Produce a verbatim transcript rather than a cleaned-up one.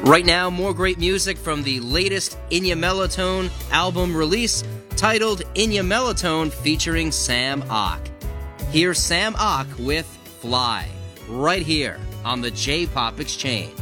Right now, more great music from the latest Inya Melotone album release titled Inya Melotone featuring Sam Ock. Here's Sam Ock with Fly, right here on the J-Pop Exchange.